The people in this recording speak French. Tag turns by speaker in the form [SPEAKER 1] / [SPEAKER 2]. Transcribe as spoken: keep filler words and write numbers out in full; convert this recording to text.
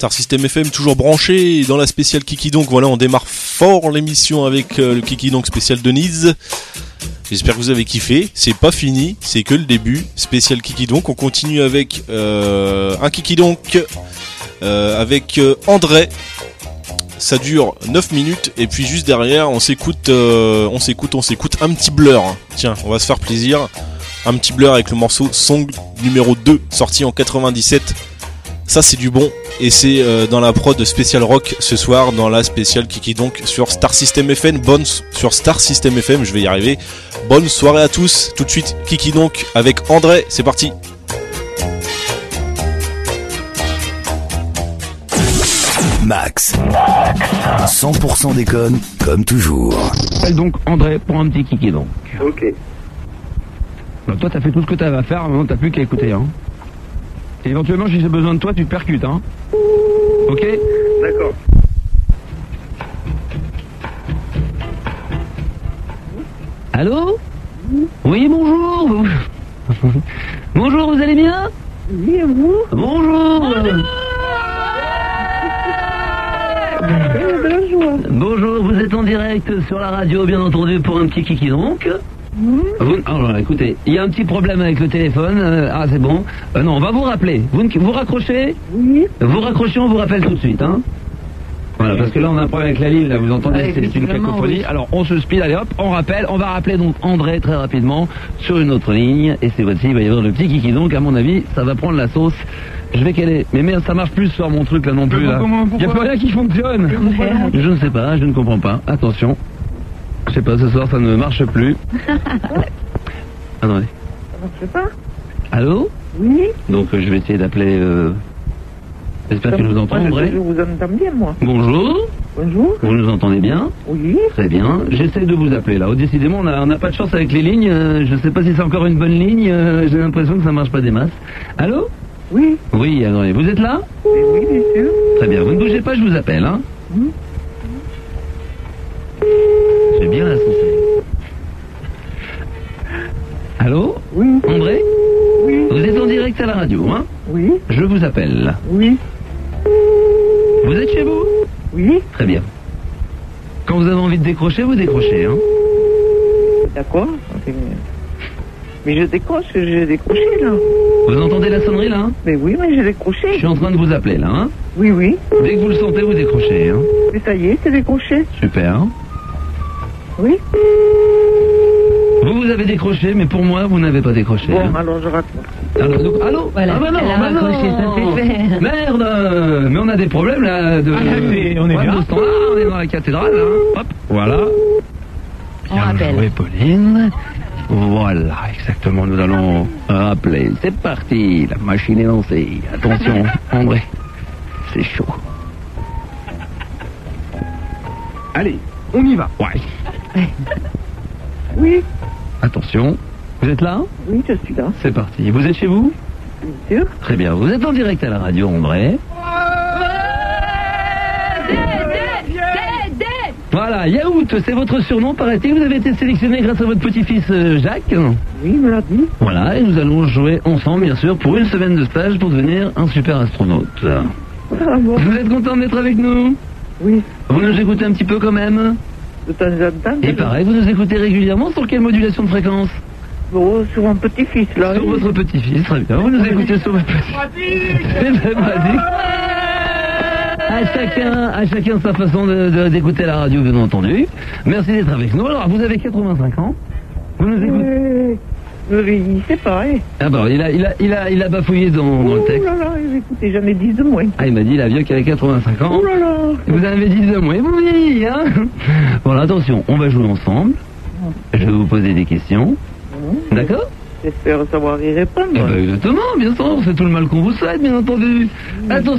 [SPEAKER 1] Star System F M, toujours branché dans la spéciale Kiki Donc. Voilà, on démarre fort l'émission avec euh, le Kiki Donc spécial Denise. J'espère que vous avez kiffé. C'est pas fini, c'est que le début. Spécial Kiki Donc. On continue avec euh, un Kiki Donc euh, avec euh, André. Ça dure neuf minutes et puis juste derrière, on s'écoute, euh, on s'écoute, on s'écoute un petit Blur. Tiens, on va se faire plaisir. Un petit Blur avec le morceau Song numéro deux, sorti en quatre-vingt-dix-sept. Ça c'est du bon et c'est euh, dans la prod spécial rock ce soir dans la spéciale Kiki Donc sur Star System F M. Bonne sur Star System F M, je vais y arriver. Bonne soirée à tous. Tout de suite Kiki Donc avec André, c'est parti.
[SPEAKER 2] Max, cent pour cent déconne comme toujours.
[SPEAKER 3] Donc André pour un petit Kiki Donc.
[SPEAKER 4] Ok.
[SPEAKER 3] Donc toi t'as fait tout ce que t'avais à faire, maintenant t'as plus qu'à écouter hein. Et éventuellement si j'ai besoin de toi tu percutes hein. Ok.
[SPEAKER 4] D'accord.
[SPEAKER 3] Allô. Oui bonjour. Bonjour, vous allez bien?
[SPEAKER 4] Oui et vous?
[SPEAKER 3] Bonjour. Bonjour, vous êtes en direct sur la radio bien entendu pour un petit Kiki Donc. Vous, alors écoutez, il y a un petit problème avec le téléphone. Euh, ah c'est bon. Euh, non, on va vous rappeler. Vous, vous raccrochez.
[SPEAKER 4] Oui.
[SPEAKER 3] Vous raccrochez, on vous rappelle tout de suite. Hein. Voilà, parce que là on a un problème avec la ligne. Là, vous entendez,
[SPEAKER 4] Ouais,
[SPEAKER 3] c'est une cacophonie. Oui. Alors on se speed, allez hop, on rappelle. On va rappeler donc André très rapidement sur une autre ligne. Et c'est voici, il va y avoir le petit Kiki Donc. À mon avis, ça va prendre la sauce. Je vais caler. Mais merde, ça marche plus sur mon truc là non plus. Là. Il n'y a plus rien qui fonctionne. Je ne sais pas, je ne comprends pas. Attention. Je sais pas, ce soir ça ne marche plus. Attendez.
[SPEAKER 4] Ça marche pas?
[SPEAKER 3] Allô?
[SPEAKER 4] Oui.
[SPEAKER 3] Donc euh, je vais essayer d'appeler... Euh... J'espère que je vous entends, André.
[SPEAKER 4] Je vous entends bien, moi.
[SPEAKER 3] Bonjour.
[SPEAKER 4] Bonjour.
[SPEAKER 3] Vous nous entendez bien?
[SPEAKER 4] Oui.
[SPEAKER 3] Très bien. J'essaie de vous appeler là. Oh, décidément, on n'a on a pas de chance avec les lignes. Euh, je ne sais pas si c'est encore une bonne ligne. Euh, J'ai l'impression que ça marche pas des masses. Allô?
[SPEAKER 4] Oui.
[SPEAKER 3] Oui, attendez. Vous êtes là?
[SPEAKER 4] Oui, oui, bien sûr.
[SPEAKER 3] Très bien. Vous ne bougez pas, je vous appelle. Hein.
[SPEAKER 4] Mmh.
[SPEAKER 3] J'ai bien la sensation. Allô?
[SPEAKER 4] Oui.
[SPEAKER 3] André?
[SPEAKER 4] Oui.
[SPEAKER 3] Vous êtes en direct à la radio, hein?
[SPEAKER 4] Oui.
[SPEAKER 3] Je vous appelle.
[SPEAKER 4] Oui.
[SPEAKER 3] Vous êtes chez vous?
[SPEAKER 4] Oui.
[SPEAKER 3] Très bien. Quand vous avez envie de décrocher, vous décrochez, hein?
[SPEAKER 4] D'accord. Mais je décroche, j'ai décroché là.
[SPEAKER 3] Vous entendez la sonnerie là, hein?
[SPEAKER 4] Mais oui, mais j'ai
[SPEAKER 3] Je
[SPEAKER 4] décroché.
[SPEAKER 3] suis en train de vous appeler là, hein?
[SPEAKER 4] Oui, oui.
[SPEAKER 3] Dès que vous le sentez, vous décrochez, hein?
[SPEAKER 4] Mais ça y est, c'est décroché.
[SPEAKER 3] Super.
[SPEAKER 4] Oui.
[SPEAKER 3] Vous, vous avez décroché, mais pour moi, vous n'avez pas décroché.
[SPEAKER 4] Bon,
[SPEAKER 3] hein.
[SPEAKER 4] alors je raconte.
[SPEAKER 3] Alors, donc, allô?
[SPEAKER 5] Voilà,
[SPEAKER 3] Ah bah non,
[SPEAKER 5] elle a
[SPEAKER 3] bah non.
[SPEAKER 5] raccroché, ça c'est fait.
[SPEAKER 3] Merde. Mais on a des problèmes là de...
[SPEAKER 5] Ah,
[SPEAKER 3] c'est- on est
[SPEAKER 5] bien.
[SPEAKER 3] de standard, on est dans la cathédrale, hein. Hop, voilà.
[SPEAKER 5] On
[SPEAKER 3] Bien
[SPEAKER 5] rappelle.
[SPEAKER 3] joué, Pauline. Voilà, exactement, nous allons rappeler. C'est parti, la machine est lancée. Attention, André, c'est chaud. Allez, on y va. Ouais.
[SPEAKER 4] Oui.
[SPEAKER 3] Attention, vous êtes là?
[SPEAKER 4] Oui, je suis là.
[SPEAKER 3] C'est parti. Vous êtes chez vous?
[SPEAKER 4] Bien sûr.
[SPEAKER 3] Très bien, vous êtes en direct à la radio, André. Voilà, Yaourt, c'est votre surnom, paraît-il. Vous avez été sélectionné grâce à votre petit-fils euh, Jacques.
[SPEAKER 4] Oui, il me l'a dit.
[SPEAKER 3] Voilà, et nous allons jouer ensemble, bien sûr, pour une semaine de stage pour devenir un super astronaute.
[SPEAKER 4] Ah bon.
[SPEAKER 3] Vous êtes content d'être avec nous?
[SPEAKER 4] Oui.
[SPEAKER 3] Vous nous écoutez un petit peu quand même?
[SPEAKER 4] De temps en temps.
[SPEAKER 3] Et pareil, vous nous écoutez régulièrement sur quelle modulation de fréquence?
[SPEAKER 4] Bon, sur mon petit-fils, là.
[SPEAKER 3] Sur votre petit-fils, très bien. Vous nous écoutez sur votre petit-fils. C'est très pratique. À chacun, à chacun sa façon de, de- d'écouter la radio, bien entendu. Merci d'être avec nous. Alors, vous avez quatre-vingt-cinq ans. Vous nous écoutez.
[SPEAKER 4] Euh, ne vieillissez pas, hein.
[SPEAKER 3] Ah bon, il a, il a, il a, il a bafouillé dans, dans le
[SPEAKER 4] Oh
[SPEAKER 3] texte.
[SPEAKER 4] là là, écoutez, j'en ai dix de moins.
[SPEAKER 3] Ah, il m'a dit, la vieux qui avait quatre-vingt-cinq ans.
[SPEAKER 4] Oh là là.
[SPEAKER 3] Et vous avez dix de moins. Vous vieillissez, hein? Voilà, attention, on va jouer ensemble. Je vais vous poser des questions. D'accord?
[SPEAKER 4] J'espère savoir y répondre.
[SPEAKER 3] Eh ben, exactement, bien sûr. C'est tout le mal qu'on vous souhaite, bien entendu. Attention.